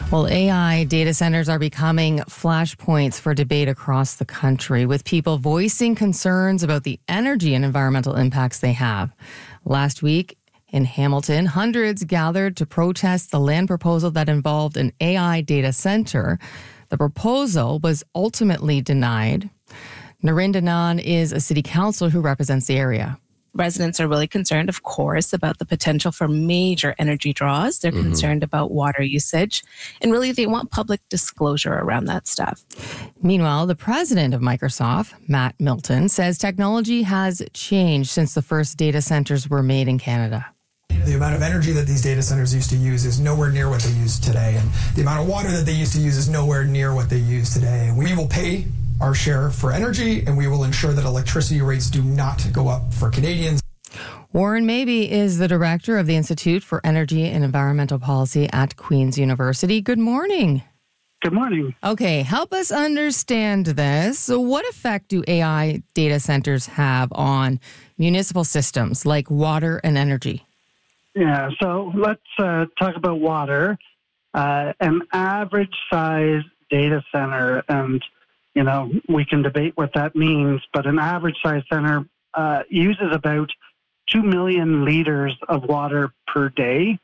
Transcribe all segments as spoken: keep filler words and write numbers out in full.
Well, A I data centers are becoming flashpoints for debate across the country, with people voicing concerns about the energy and environmental impacts they have. Last week in Hamilton, hundreds gathered to protest the land proposal that involved an A I data center. The proposal was ultimately denied. Narinda Nan is a city councilor who represents the area. Residents are really concerned, of course, about the potential for major energy draws. They're mm-hmm. concerned about water usage, and really they want public disclosure around that stuff. Meanwhile, the president of Microsoft, Matt Milton, says technology has changed since the first data centers were made in Canada. The amount of energy that these data centers used to use is nowhere near what they use today, and the amount of water that they used to use is nowhere near what they use today. We will pay our share for energy, and we will ensure that electricity rates do not go up for Canadians. Warren Mabey is the director of the Institute for Energy and Environmental Policy at Queen's University. Good morning. Good morning. Okay, help us understand this. So what effect do A I data centers have on municipal systems like water and energy? Yeah, so let's uh, talk about water. Uh, an average size data center, and you know, we can debate what that means, but an average size center uh, uses about two million liters of water per day.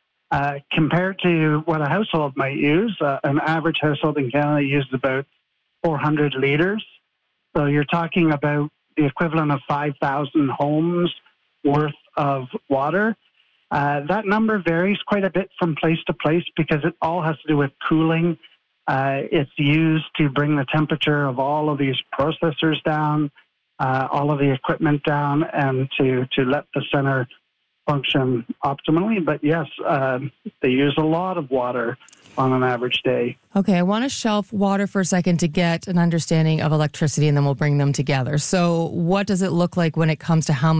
Uh, compared to what a household might use, uh, an average household in Canada uses about four hundred liters. So you're talking about the equivalent of five thousand homes worth of water. Uh, that number varies quite a bit from place to place because it all has to do with cooling. Uh, it's used to bring the temperature of all of these processors down, uh, all of the equipment down, and to, to let the center function optimally. But yes, uh, they use a lot of water on an average day. Okay, I want to shelf water for a second to get an understanding of electricity, and then we'll bring them together. So what does it look like when it comes to how much